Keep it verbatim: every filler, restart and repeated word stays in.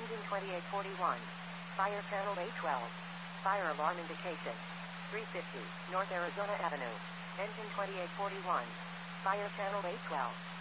Engine twenty-eight forty-one. Fire channel eight twelve. Fire alarm indication. three fifty, North Arizona Avenue. Engine twenty-eight forty-one. Fire channel eight twelve.